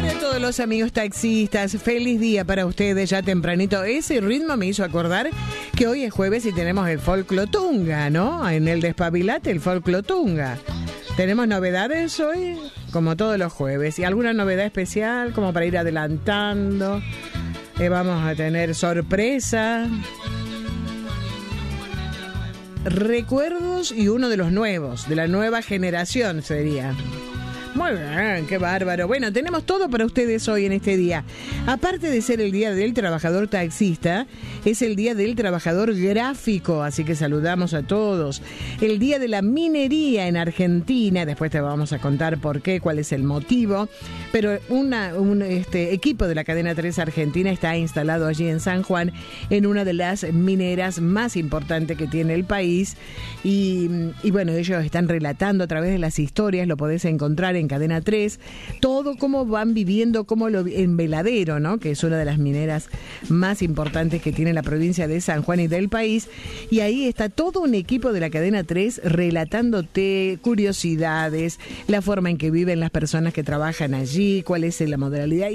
Todos los amigos taxistas, feliz día para ustedes ya tempranito. Ese ritmo me hizo acordar que hoy es jueves y tenemos el Folclotunga, ¿no? En el Despabilate, el Folclotunga. Tenemos novedades hoy, como todos los jueves. ¿Y alguna novedad especial como para ir adelantando? Vamos a tener sorpresa, recuerdos y uno de los nuevos, de la nueva generación sería. Muy bien, qué bárbaro. Bueno, tenemos todo para ustedes hoy en este día. Aparte de ser el Día del Trabajador Taxista, es el Día del Trabajador Gráfico, así que saludamos a todos. El Día de la Minería en Argentina, después te vamos a contar por qué, cuál es el motivo, pero un equipo de la cadena 3 Argentina está instalado allí en San Juan, en una de las mineras más importantes que tiene el país, y bueno, ellos están relatando a través de las historias, lo podés encontrar en Cadena 3, todo cómo van viviendo, como en Veladero, ¿no? Que es una de las mineras más importantes que tiene la provincia de San Juan y del país, y ahí está todo un equipo de la Cadena 3 relatándote curiosidades, la forma en que viven las personas que trabajan allí, cuál es la modalidad,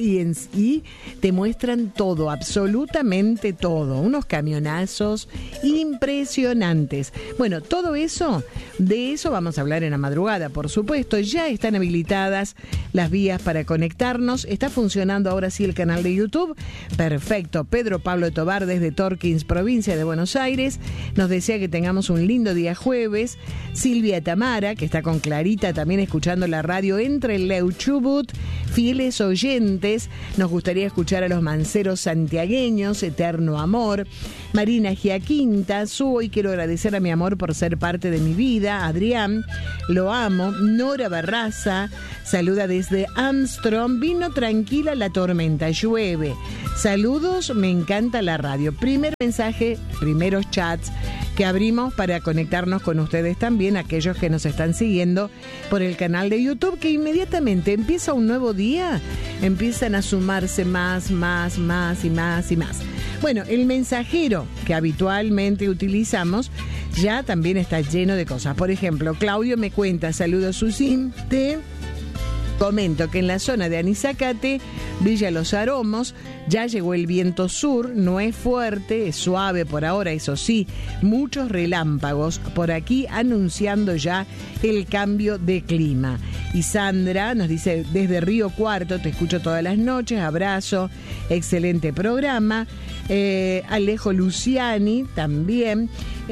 y te muestran todo, absolutamente todo, unos camionazos impresionantes. Bueno, todo eso, de eso vamos a hablar en la madrugada, por supuesto. Ya están habilitadas las vías para conectarnos. Está funcionando ahora sí el canal de YouTube. Perfecto. Pedro Pablo Tobar desde Torkins, provincia de Buenos Aires, nos desea que tengamos un lindo día jueves. Silvia Tamara, que está con Clarita también escuchando la radio entre el Leuchubut. Fieles oyentes, nos gustaría escuchar a los manceros santiagueños, Eterno Amor. Marina Giaquinta, hoy quiero agradecer a mi amor por ser parte de mi vida. Adrián, lo amo. Nora Barraza saluda desde Armstrong. Vino tranquila la tormenta, llueve. Saludos, me encanta la radio. Primer mensaje, primeros chats que abrimos para conectarnos con ustedes también, aquellos que nos están siguiendo por el canal de YouTube, que inmediatamente empieza un nuevo día, empiezan a sumarse más y más. Bueno, el mensajero que habitualmente utilizamos ya también está lleno de cosas. Por ejemplo, Claudio me cuenta, saludos Susi, te comento que en la zona de Anizacate, Villa Los Aromos, ya llegó el viento sur, no es fuerte, es suave por ahora, eso sí, muchos relámpagos por aquí anunciando ya el cambio de clima. Y Sandra nos dice, desde Río Cuarto, te escucho todas las noches, abrazo, excelente programa. Alejo Luciani también,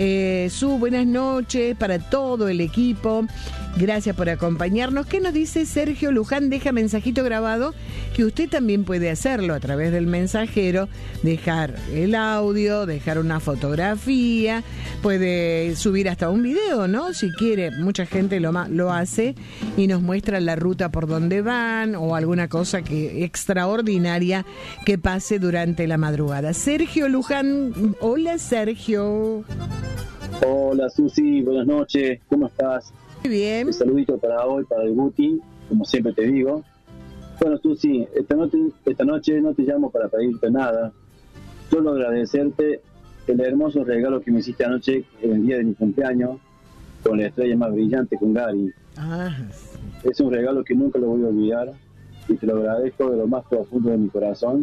buenas noches para todo el equipo, gracias por acompañarnos. ¿Qué nos dice Sergio Luján? Deja mensajito grabado, que usted también puede hacerlo a través del mensajero, dejar el audio, dejar una fotografía, puede subir hasta un video, ¿no? Si quiere, mucha gente lo hace y nos muestra la ruta por donde van o alguna cosa extraordinaria que pase durante la madrugada. Sergio Luján, hola Sergio. Hola Susi, buenas noches, ¿cómo estás? Muy bien. Un saludito para hoy, para el Guti, como siempre te digo. Bueno Susi, esta noche no te llamo para pedirte nada, solo agradecerte el hermoso regalo que me hiciste anoche en el día de mi cumpleaños, con la estrella más brillante, con Gary. Es un regalo que nunca lo voy a olvidar y te lo agradezco de lo más profundo de mi corazón.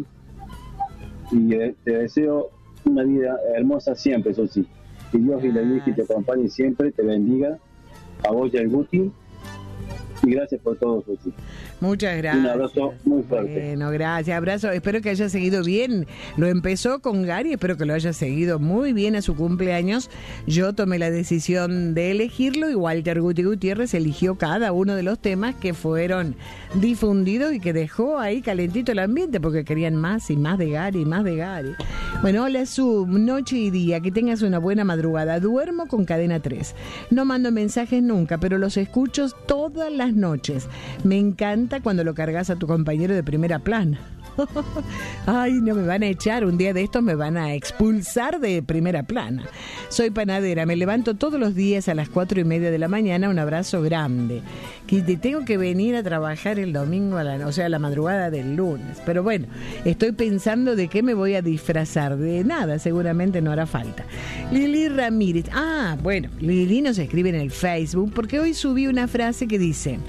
Y te deseo una vida hermosa siempre, Susi. Que Dios y la Virgen te acompañe siempre, te bendiga, a vos y al Guti. Y gracias por todo, Susi. Muchas gracias. Un abrazo muy fuerte. Bueno, gracias, abrazo. Espero que haya seguido bien. Lo empezó con Gary, espero que lo haya seguido muy bien a su cumpleaños. Yo tomé la decisión de elegirlo y Walter Guti Gutiérrez eligió cada uno de los temas que fueron difundidos y que dejó ahí calentito el ambiente porque querían más y más de Gary, más de Gary. Bueno, hola Su, noche y día, que tengas una buena madrugada. Duermo con Cadena 3. No mando mensajes nunca, pero los escucho todas las noches. Me encanta cuando lo cargas a tu compañero de primera plana. Ay, no me van a echar, un día de estos me van a expulsar de primera plana. Soy panadera, me levanto todos los días a las 4:30 de la mañana, un abrazo grande. Que te tengo que venir a trabajar el domingo, la madrugada del lunes. Pero bueno, estoy pensando de qué me voy a disfrazar. De nada, seguramente no hará falta. Lili Ramírez. Bueno, Lili nos escribe en el Facebook porque hoy subí una frase que dice: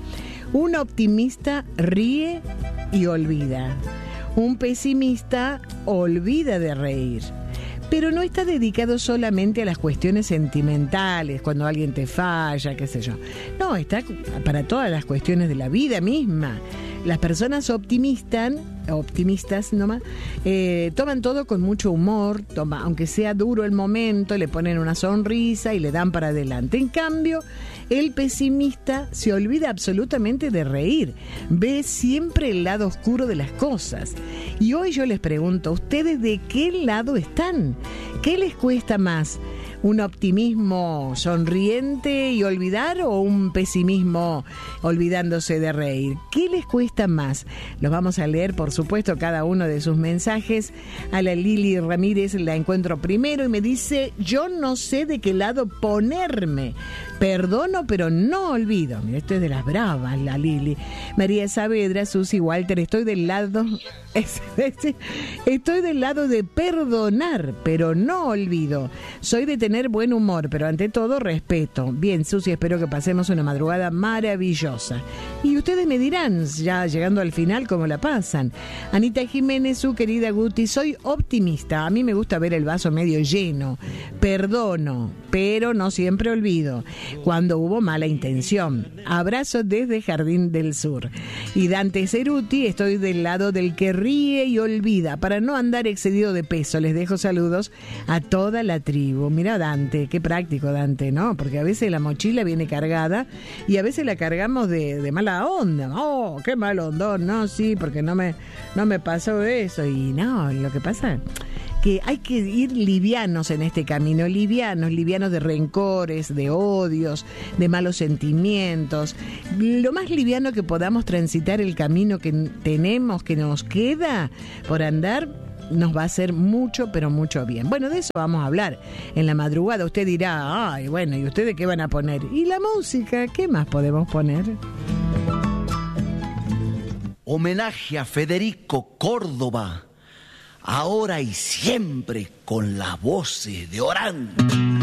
Un optimista ríe y olvida. Un pesimista olvida de reír. Pero no está dedicado solamente a las cuestiones sentimentales, cuando alguien te falla, qué sé yo. No, está para todas las cuestiones de la vida misma. Las personas optimistas nomás, toman todo con mucho humor, aunque sea duro el momento, le ponen una sonrisa y le dan para adelante. En cambio, el pesimista se olvida absolutamente de reír, ve siempre el lado oscuro de las cosas. Y hoy yo les pregunto, ¿ustedes de qué lado están? ¿Qué les cuesta más? ¿Un optimismo sonriente y olvidar o un pesimismo olvidándose de reír? ¿Qué les cuesta más? Los vamos a leer, por supuesto, cada uno de sus mensajes. A la Lili Ramírez la encuentro primero y me dice, yo no sé de qué lado ponerme. Perdono, pero no olvido. Mira, esto es de las bravas, la Lili. María Saavedra, Susi, Walter, estoy del lado de perdonar, pero no olvido. Soy de tener buen humor, pero ante todo respeto. Bien, Susi, espero que pasemos una madrugada maravillosa. Y ustedes me dirán, ya llegando al final, cómo la pasan. Anita Jiménez, su querida Guti, soy optimista. A mí me gusta ver el vaso medio lleno. Perdono, pero no siempre olvido cuando hubo mala intención. Abrazo desde Jardín del Sur. Y Dante Ceruti, estoy del lado del que ríe y olvida, para no andar excedido de peso. Les dejo saludos a toda la tribu. Mira, Dante, qué práctico, Dante, ¿no? Porque a veces la mochila viene cargada y a veces la cargamos de mala onda. Oh, qué mal hondón, no, sí, porque no me pasó eso. Y no, lo que pasa que hay que ir livianos en este camino, livianos de rencores, de odios, de malos sentimientos. Lo más liviano que podamos transitar el camino que tenemos, que nos queda por andar, nos va a hacer mucho, pero mucho bien. Bueno, de eso vamos a hablar en la madrugada. Usted dirá, ay, bueno, ¿y ustedes qué van a poner? ¿Y la música? ¿Qué más podemos poner? Homenaje a Federico Córdoba, ahora y siempre con las voces de Orán.